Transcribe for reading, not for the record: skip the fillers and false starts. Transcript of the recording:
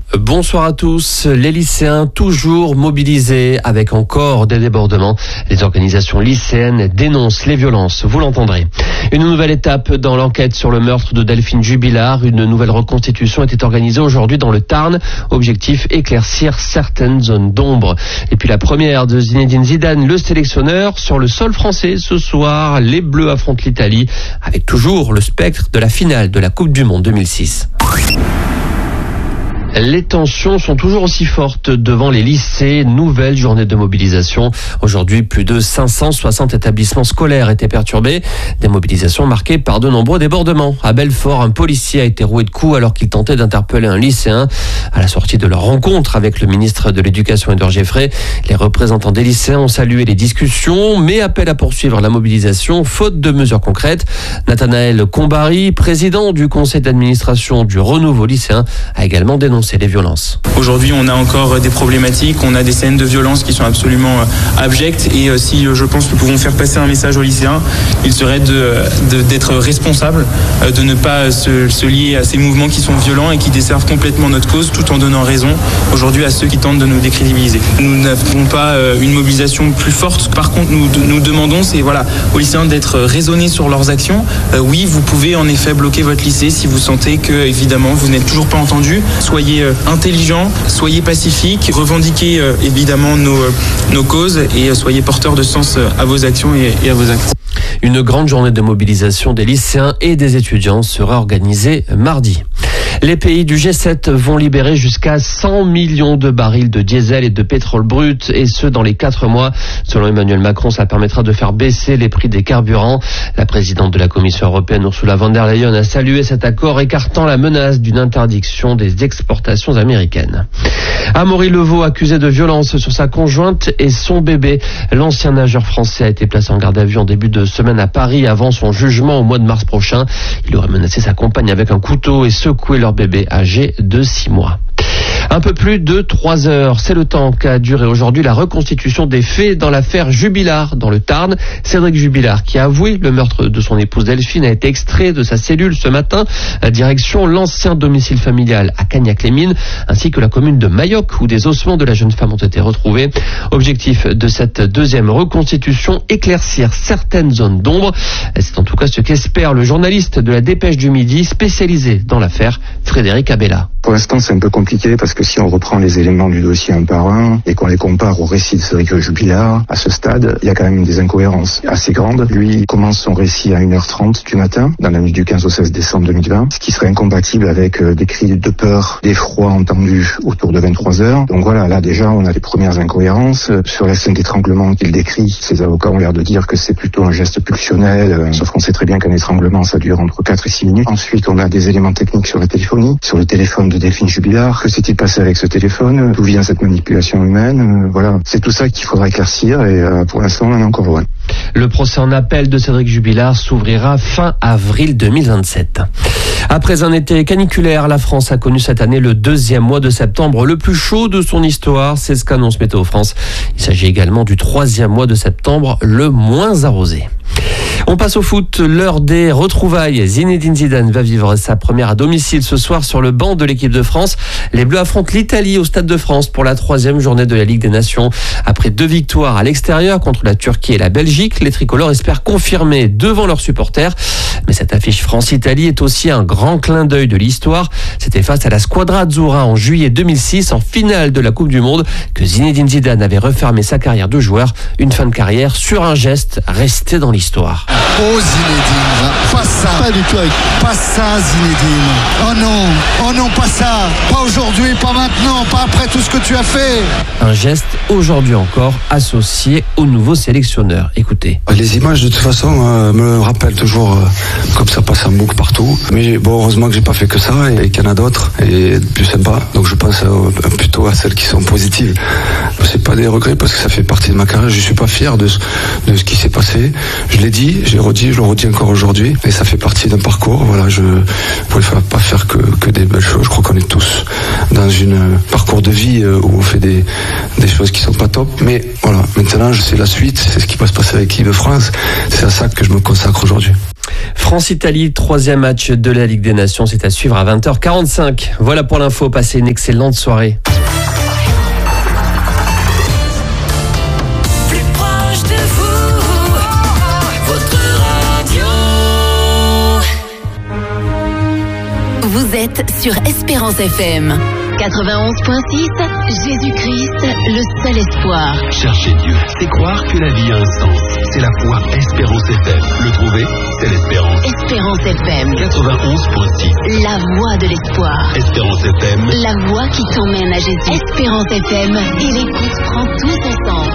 Bonsoir à tous. Les lycéens toujours mobilisés avec encore des débordements. Les organisations lycéennes dénoncent les violences. Vous l'entendrez. Une nouvelle étape dans l'enquête sur le meurtre de Delphine Jubilard. Une nouvelle reconstitution était organisée aujourd'hui dans le Tarn. Objectif, éclaircir certaines zones d'ombre. Et puis la première de Zinedine Zidane, le sélectionneur, sur le sol français. Ce soir, les Bleus affrontent l'Italie avec toujours le spectre de la finale de la Coupe du Monde 2006. Les tensions sont toujours aussi fortes devant les lycées. Nouvelle journée de mobilisation. Aujourd'hui, plus de 560 établissements scolaires étaient perturbés. Des mobilisations marquées par de nombreux débordements. À Belfort, un policier a été roué de coups alors qu'il tentait d'interpeller un lycéen. À la sortie de leur rencontre avec le ministre de l'Éducation Édouard Geoffrey, les représentants des lycéens ont salué les discussions, mais appellent à poursuivre la mobilisation, faute de mesures concrètes. Nathanaël Combary, président du conseil d'administration du Renouveau lycéen, a également dénoncé les violences. Aujourd'hui, on a encore des problématiques, on a des scènes de violence qui sont absolument abjectes et si je pense que nous pouvons faire passer un message aux lycéens, il serait d'être responsable, de ne pas se lier à ces mouvements qui sont violents et qui desservent complètement notre cause tout en donnant raison aujourd'hui à ceux qui tentent de nous décrédibiliser. Nous n'avons pas une mobilisation plus forte, par contre nous demandons aux lycéens d'être raisonnés sur leurs actions. Oui, vous pouvez en effet bloquer votre lycée si vous sentez que évidemment vous n'êtes toujours pas entendu. Soyez intelligents, soyez pacifiques, revendiquez évidemment nos causes et soyez porteurs de sens à vos actions et à vos actes. Une grande journée de mobilisation des lycéens et des étudiants sera organisée mardi. Les pays du G7 vont libérer jusqu'à 100 millions de barils de diesel et de pétrole brut, et ce dans les 4 mois. Selon Emmanuel Macron, ça permettra de faire baisser les prix des carburants. La présidente de la Commission européenne, Ursula von der Leyen, a salué cet accord, écartant la menace d'une interdiction des exportations américaines. Amaury Levaux, accusé de violence sur sa conjointe et son bébé. L'ancien nageur français a été placé en garde à vue en début de semaine à Paris avant son jugement au mois de mars prochain. Il aurait menacé sa compagne avec un couteau et secoué leur bébé âgé de 6 mois. Un peu plus de 3 heures, c'est le temps qu'a duré aujourd'hui la reconstitution des faits dans l'affaire Jubilard dans le Tarn. Cédric Jubilard, qui a avoué le meurtre de son épouse Delphine, a été extrait de sa cellule ce matin, direction l'ancien domicile familial à Cagnac-les-Mines, ainsi que la commune de Mayoc, où des ossements de la jeune femme ont été retrouvés. Objectif de cette deuxième reconstitution, éclaircir certaines zones d'ombre. C'est en tout cas ce qu'espère le journaliste de la Dépêche du Midi, spécialisé dans l'affaire, Frédéric Abella. Pour l'instant, c'est un peu compliqué parce que si on reprend les éléments du dossier un par un et qu'on les compare au récit de Cédric Jubilard, à ce stade, il y a quand même des incohérences assez grandes. Lui commence son récit à 1h30 du matin, dans la nuit du 15 au 16 décembre 2020, ce qui serait incompatible avec des cris de peur, d'effroi entendus autour de 23h. Donc voilà, là déjà, on a les premières incohérences. Sur la scène d'étranglement qu'il décrit, ses avocats ont l'air de dire que c'est plutôt un geste pulsionnel, sauf qu'on sait très bien qu'un étranglement, ça dure entre 4 et 6 minutes. Ensuite, on a des éléments techniques sur la téléphonie, sur le téléphone de Delphine Jubilard. Que s'est-il passé avec ce téléphone? D'où vient cette manipulation humaine? Voilà, c'est tout ça qu'il faudra éclaircir et pour l'instant, on en est encore loin. Le procès en appel de Cédric Jubilard s'ouvrira fin avril 2027. Après un été caniculaire, la France a connu cette année le 2e mois de septembre le plus chaud de son histoire. C'est ce qu'annonce Météo France. Il s'agit également du 3e mois de septembre le moins arrosé. On passe au foot, l'heure des retrouvailles. Zinedine Zidane va vivre sa première à domicile ce soir sur le banc de l'équipe de France. Les Bleus affrontent l'Italie au Stade de France pour la 3e journée de la Ligue des Nations. Après 2 victoires à l'extérieur contre la Turquie et la Belgique, les tricolores espèrent confirmer devant leurs supporters. Mais cette affiche France-Italie est aussi un grand clin d'œil de l'histoire. C'était face à la Squadra Azzurra en juillet 2006, en finale de la Coupe du Monde, que Zinedine Zidane avait refermé sa carrière de joueur. Une fin de carrière sur un geste resté dans l'histoire. Oh Zinedine, pas ça, pas du tout, pas ça Zinedine. Oh non, pas ça, pas aujourd'hui, pas maintenant, pas après tout ce que tu as fait. Un geste aujourd'hui encore associé au nouveau sélectionneur. Écoutez. Les images de toute façon me rappellent toujours comme ça passe en boucle partout. Mais bon, heureusement que j'ai pas fait que ça et qu'il y en a d'autres et plus sympas. Donc je pense plutôt à celles qui sont positives. C'est pas des regrets parce que ça fait partie de ma carrière. Je suis pas fier de ce qui s'est passé. Je l'ai dit, je le redis encore aujourd'hui. Et ça fait partie d'un parcours. Voilà, je ne pouvais pas faire que des belles choses. Je crois qu'on est tous dans un parcours de vie où on fait des choses qui sont pas top. Mais voilà, maintenant c'est la suite. C'est ce qui va se passer avec l'équipe de France. C'est à ça que je me consacre aujourd'hui. France-Italie, 3e match de la Ligue des Nations, c'est à suivre à 20h45. Voilà pour l'info, passez une excellente soirée. Plus proche de vous, votre radio. Vous êtes sur Espérance FM. 91.6, Jésus-Christ, le seul espoir. Chercher Dieu, c'est croire que la vie a un sens. C'est la foi. Espérance FM. Le trouver, c'est l'espérance. Espérance FM. 91.6. La voix de l'espoir. Espérance FM. La voix qui t'emmène à Jésus. Espérance FM. Et l'écoute prend tout son sens.